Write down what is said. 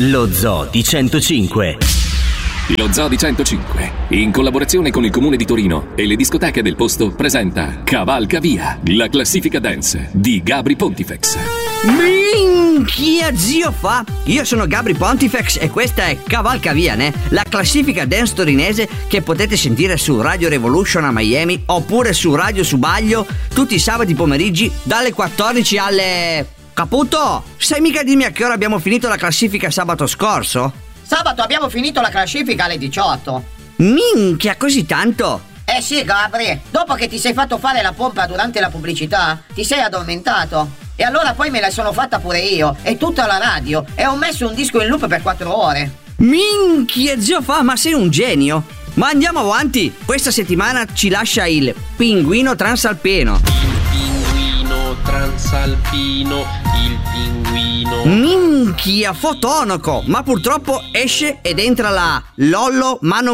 Lo Zoo di 105. Lo Zoo di 105, in collaborazione con il Comune di Torino e le discoteche del posto, presenta Cavalca Via, la classifica dance di Gabry Pontifex. Minchia, zio fa! Io sono Gabry Pontifex e questa è Cavalca Via, la classifica dance torinese che potete sentire su Radio Revolution a Miami oppure su Radio Subaglio tutti i sabati pomeriggi dalle 14 alle... Caputo, sai mica dirmi a che ora abbiamo finito la classifica sabato scorso? Sabato abbiamo finito la classifica alle 18. Minchia, così tanto? Eh sì, Gabry, dopo che ti sei fatto fare la pompa durante la pubblicità, ti sei addormentato. E allora poi me la sono fatta pure io, e tutta la radio, e ho messo un disco in loop per 4 ore. Minchia, zio fa, ma sei un genio! Ma andiamo avanti, questa settimana ci lascia il Pinguino Transalpino. Transalpino, il pinguino. Minchia, fotonoco, ma purtroppo esce ed entra la Lollo Mano